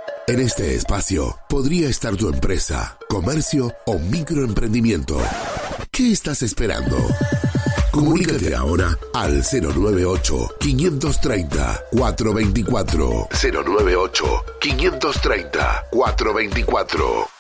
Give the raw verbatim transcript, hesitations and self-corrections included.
En este espacio podría estar tu empresa, comercio o microemprendimiento. ¿Qué estás esperando? Comunícate ahora al cero nueve ocho, quinientos treinta, cuatrocientos veinticuatro. cero nueve ocho, quinientos treinta, cuatrocientos veinticuatro.